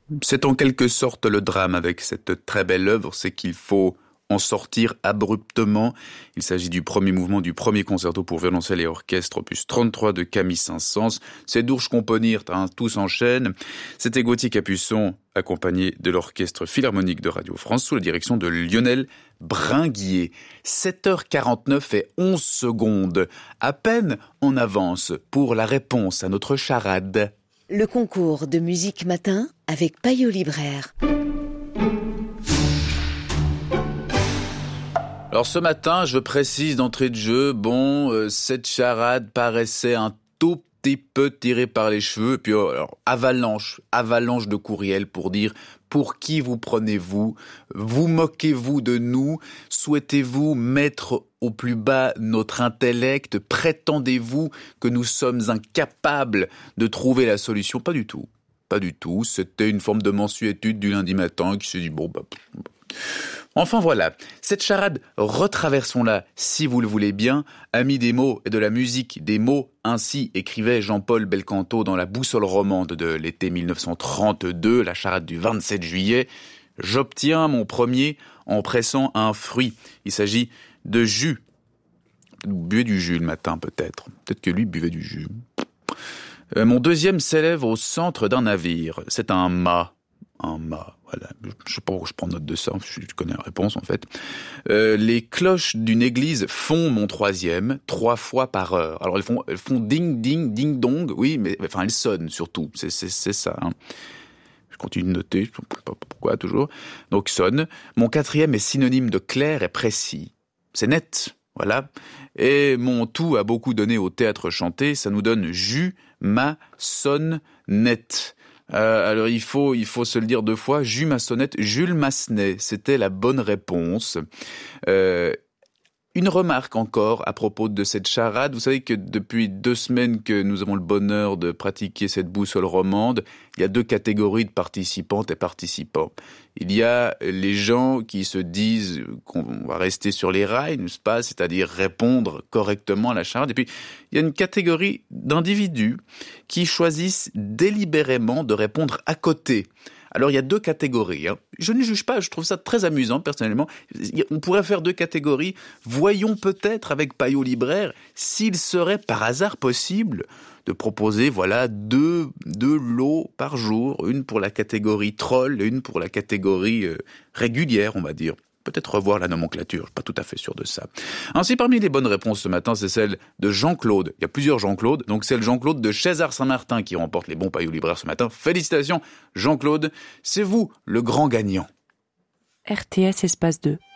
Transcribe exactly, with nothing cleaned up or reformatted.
C'est en quelque sorte le drame avec cette très belle œuvre, c'est qu'il faut en sortir abruptement. Il s'agit du premier mouvement du premier concerto pour violoncelle et orchestre, opus trente-trois de Camille Saint-Saëns. C'est d'Urge Componir, hein, tout s'enchaîne. C'était Gauthier Capuçon, accompagné de l'Orchestre Philharmonique de Radio France, sous la direction de Lionel Bringuier. sept heures quarante-neuf et onze secondes. À peine on avance pour la réponse à notre charade. Le concours de musique matin avec Payot Libraire. Alors ce matin, je précise d'entrée de jeu, bon, euh, cette charade paraissait un tout petit peu tirée par les cheveux, et puis oh, alors, avalanche, avalanche de courriels pour dire pour qui vous prenez-vous, vous moquez-vous de nous, souhaitez-vous mettre au plus bas notre intellect, prétendez-vous que nous sommes incapables de trouver la solution? Pas du tout, pas du tout, c'était une forme de mensuétude du lundi matin qui s'est dit bon bah... Enfin voilà, cette charade, retraversons-la si vous le voulez bien, amis des mots et de la musique des mots, ainsi écrivait Jean-Paul Belcanto dans la Boussole romande de l'été mille neuf cent trente-deux, la charade du vingt-sept juillet. J'obtiens mon premier en pressant un fruit. Il s'agit de jus. Vous buvez du jus le matin peut-être. Peut-être que lui buvait du jus. Euh, mon deuxième s'élève au centre d'un navire. C'est un mât. Un mât, voilà. Je sais pas pourquoi je prends note de ça, je connais la réponse en fait. Euh, les cloches d'une église font mon troisième, trois fois par heure. Alors elles font, elles font ding, ding, ding, dong, oui, mais enfin elles sonnent surtout, c'est, c'est, c'est ça. Hein. Je continue de noter, je ne sais pas pourquoi toujours. Donc sonne. Mon quatrième est synonyme de clair et précis. C'est net, voilà. Et mon tout a beaucoup donné au théâtre chanté, ça nous donne jus, ma, sonne, net. Euh, alors il faut il faut se le dire deux fois. Jus Massonnette, Jules Massenet, c'était la bonne réponse. Euh, une remarque encore à propos de cette charade. Vous savez que depuis deux semaines que nous avons le bonheur de pratiquer cette boussole romande, il y a deux catégories de participantes et participants. Il y a les gens qui se disent qu'on va rester sur les rails, n'est-ce pas, c'est-à-dire répondre correctement à la charade. Et puis, il y a une catégorie d'individus qui choisissent délibérément de répondre à côté. Alors, il y a deux catégories. Hein. Je ne juge pas, je trouve ça très amusant, personnellement. On pourrait faire deux catégories. Voyons peut-être avec Payot Libraire s'il serait par hasard possible de proposer, voilà, deux, deux lots par jour. Une pour la catégorie troll et une pour la catégorie euh, régulière, on va dire. Peut-être revoir la nomenclature, je suis pas tout à fait sûr de ça. Ainsi, parmi les bonnes réponses ce matin, c'est celle de Jean-Claude. Il y a plusieurs Jean-Claude, donc c'est le Jean-Claude de Chézard-Saint-Martin qui remporte les bons Payot Libraire ce matin. Félicitations, Jean-Claude, c'est vous le grand gagnant. R T S espace deux.